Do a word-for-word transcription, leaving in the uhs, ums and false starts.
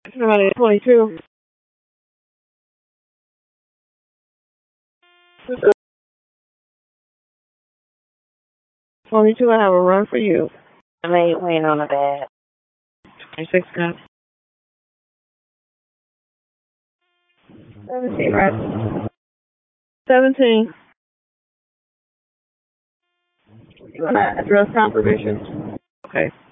Somebody at twenty-two. twenty-two, I have a run for you. I ain't waiting on the bad. twenty-six, got seventeen, right? seventeen. You want to address confirmation? Okay.